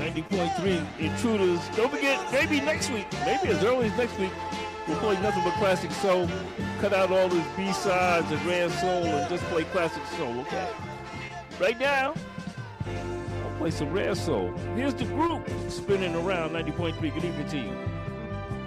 90.3 Intruders. Don't forget, maybe next week, maybe as early as next week, we'll play nothing but classic soul. Cut out all this B-sides and rare soul and just play classic soul, okay? Right now, I'll play some rare soul. Here's the group spinning around 90.3. Good evening to you.